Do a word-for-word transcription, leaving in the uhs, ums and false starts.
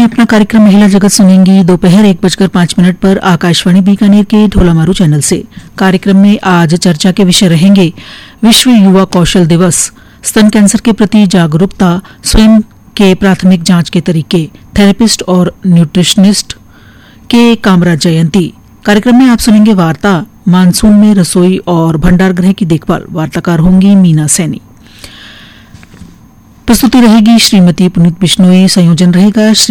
अपना कार्यक्रम महिला जगत सुनेंगी दोपहर एक बजकर पांच मिनट पर आकाशवाणी बीकानेर के ढोलामारू चैनल से। कार्यक्रम में आज चर्चा के विषय रहेंगे विश्व युवा कौशल दिवस, स्तन कैंसर के प्रति जागरूकता, स्वयं के प्राथमिक जांच के तरीके, थेरेपिस्ट और न्यूट्रिशनिस्ट के कामराज जयंती। कार्यक्रम में आप सुनेंगे वार्ता मानसून में रसोई और भंडार गृह की देखभाल। वार्ताकार होंगी मीना सैनी। प्रस्तुति रहेगी श्रीमती पुनीत बिश्नोई, संयोजन रहेगा श्री